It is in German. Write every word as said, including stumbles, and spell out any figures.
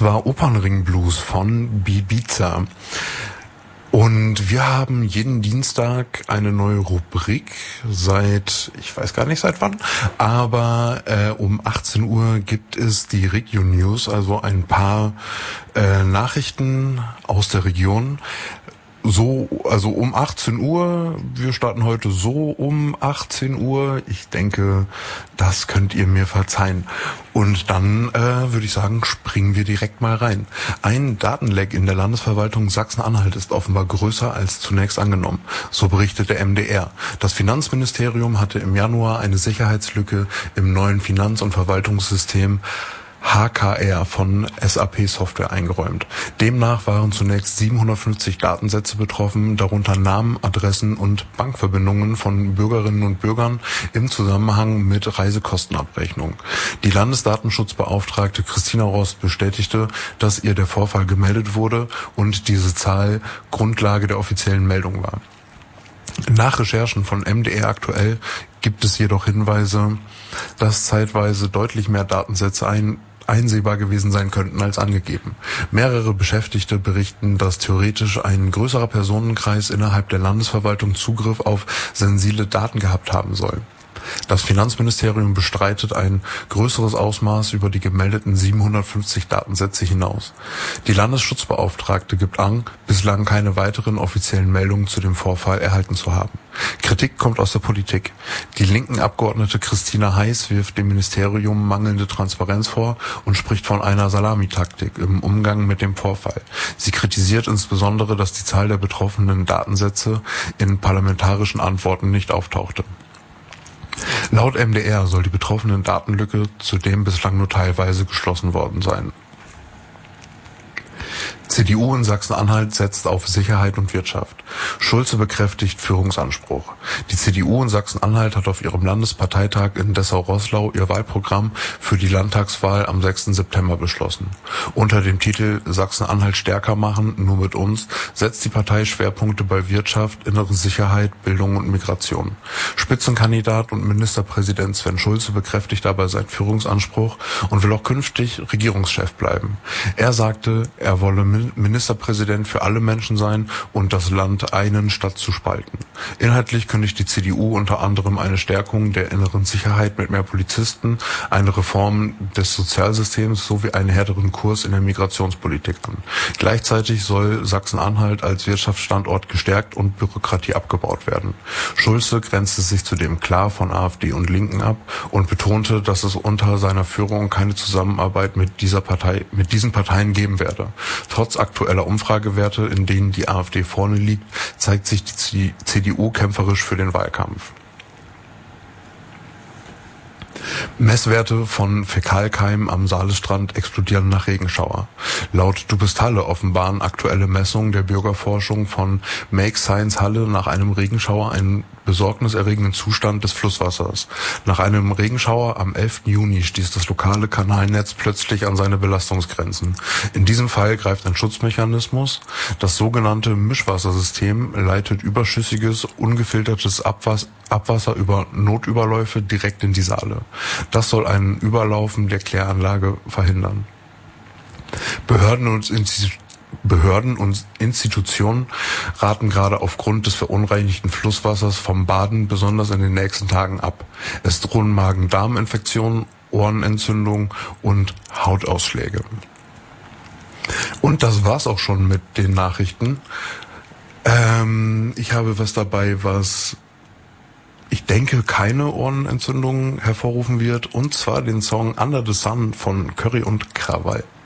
Das war Opernring Blues von Bibiza. Und wir haben jeden Dienstag eine neue Rubrik seit, ich weiß gar nicht seit wann, aber äh, um achtzehn Uhr gibt es die Region News, also ein paar äh, Nachrichten aus der Region. So, also um achtzehn Uhr, wir starten heute so um achtzehn Uhr. Ich denke, das könnt ihr mir verzeihen. Und dann äh, würde ich sagen, springen wir direkt mal rein. Ein Datenleck in der Landesverwaltung Sachsen-Anhalt ist offenbar größer als zunächst angenommen. So berichtet der M D R. Das Finanzministerium hatte im Januar eine Sicherheitslücke im neuen Finanz- und Verwaltungssystem H K R von S A P Software eingeräumt. Demnach waren zunächst siebenhundertfünfzig Datensätze betroffen, darunter Namen, Adressen und Bankverbindungen von Bürgerinnen und Bürgern im Zusammenhang mit Reisekostenabrechnung. Die Landesdatenschutzbeauftragte Christina Rost bestätigte, dass ihr der Vorfall gemeldet wurde und diese Zahl Grundlage der offiziellen Meldung war. Nach Recherchen von M D R aktuell gibt es jedoch Hinweise, dass zeitweise deutlich mehr Datensätze ein einsehbar gewesen sein könnten als angegeben. Mehrere Beschäftigte berichten, dass theoretisch ein größerer Personenkreis innerhalb der Landesverwaltung Zugriff auf sensible Daten gehabt haben soll. Das Finanzministerium bestreitet ein größeres Ausmaß über die gemeldeten siebenhundertfünfzig Datensätze hinaus. Die Landesschutzbeauftragte gibt an, bislang keine weiteren offiziellen Meldungen zu dem Vorfall erhalten zu haben. Kritik kommt aus der Politik. Die linken Abgeordnete Christina Heiß wirft dem Ministerium mangelnde Transparenz vor und spricht von einer Salamitaktik im Umgang mit dem Vorfall. Sie kritisiert insbesondere, dass die Zahl der betroffenen Datensätze in parlamentarischen Antworten nicht auftauchte. Laut M D R soll die betroffene Datenlücke zudem bislang nur teilweise geschlossen worden sein. C D U in Sachsen-Anhalt setzt auf Sicherheit und Wirtschaft. Schulze bekräftigt Führungsanspruch. Die C D U in Sachsen-Anhalt hat auf ihrem Landesparteitag in Dessau-Roßlau ihr Wahlprogramm für die Landtagswahl am sechsten September beschlossen. Unter dem Titel Sachsen-Anhalt stärker machen, nur mit uns, setzt die Partei Schwerpunkte bei Wirtschaft, innere Sicherheit, Bildung und Migration. Spitzenkandidat und Ministerpräsident Sven Schulze bekräftigt dabei seinen Führungsanspruch und will auch künftig Regierungschef bleiben. Er sagte, er wolle Ministerpräsident für alle Menschen sein und das Land einen statt zu spalten. Inhaltlich kündigt die C D U unter anderem eine Stärkung der inneren Sicherheit mit mehr Polizisten, eine Reform des Sozialsystems sowie einen härteren Kurs in der Migrationspolitik an. Gleichzeitig soll Sachsen-Anhalt als Wirtschaftsstandort gestärkt und Bürokratie abgebaut werden. Schulze grenzte sich zudem klar von AfD und Linken ab und betonte, dass es unter seiner Führung keine Zusammenarbeit mit dieser Partei, mit diesen Parteien geben werde. Trotz aktueller Umfragewerte, in denen die AfD vorne liegt, zeigt sich die C D U kämpferisch für den Wahlkampf. Messwerte von Fäkalkeimen am Saalestrand explodieren nach Regenschauer. Laut Du bist Halle offenbaren aktuelle Messungen der Bürgerforschung von Make Science Halle nach einem Regenschauer einen besorgniserregenden Zustand des Flusswassers. Nach einem Regenschauer am elften Juni stieß das lokale Kanalnetz plötzlich an seine Belastungsgrenzen. In diesem Fall greift ein Schutzmechanismus. Das sogenannte Mischwassersystem leitet überschüssiges, ungefiltertes Abwas- Abwasser über Notüberläufe direkt in die Saale. Das soll ein Überlaufen der Kläranlage verhindern. Behörden und Institutionen Behörden und Institutionen raten gerade aufgrund des verunreinigten Flusswassers vom Baden besonders in den nächsten Tagen ab. Es drohen Magen-Darm-Infektionen, Ohrenentzündungen und Hautausschläge. Und das war's auch schon mit den Nachrichten. Ähm, ich habe was dabei, was ich denke keine Ohrenentzündungen hervorrufen wird, und zwar den Song Under the Sun von Curry und Krawall.